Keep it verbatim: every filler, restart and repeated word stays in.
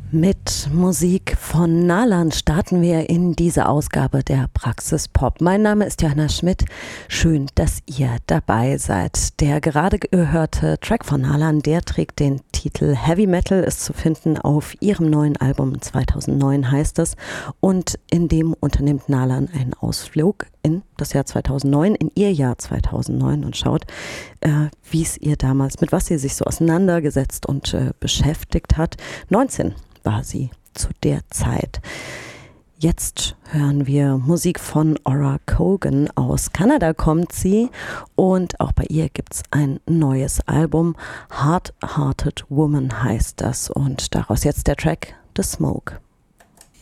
Mit Musik von Nalan starten wir in diese Ausgabe der Praxis Pop. Mein Name ist Johanna Schmidt. Schön, dass ihr dabei seid. Der gerade gehörte Track von Nalan, der trägt den Titel Heavy Metal, ist zu finden auf ihrem neuen Album zweitausendneun heißt es. Und in dem unternimmt Nalan einen Ausflug in das Jahr zweitausendneun, in ihr Jahr zweitausendneun und schaut, äh, wie es ihr damals, mit was sie sich so auseinandergesetzt und äh, beschäftigt hat. neunzehn war sie zu der Zeit. Jetzt hören wir Musik von Ora Cogan. Aus Kanada kommt sie und auch bei ihr gibt es ein neues Album. Hard Hearted Woman heißt das und daraus jetzt der Track The Smoke.